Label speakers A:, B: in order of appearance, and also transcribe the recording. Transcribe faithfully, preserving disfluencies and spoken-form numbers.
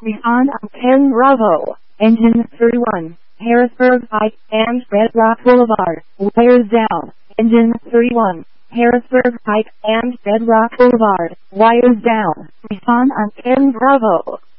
A: Respond on ten Bravo, engine thirty-one, Harrisburg Pike and Red Rock Boulevard, wires down, engine thirty-one, Harrisburg Pike and Red Rock Boulevard, wires down. Respond on ten Bravo.